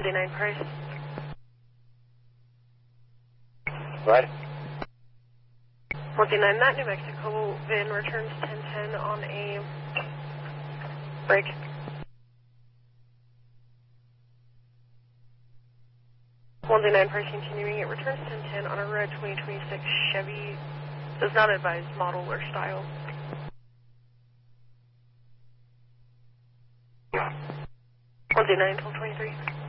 49 price. What? 49, that New Mexico VIN returns 1010 on a break. Nine price continuing, it returns 1010 on a red 2026 Chevy. Does not advise model or style. 19 1223.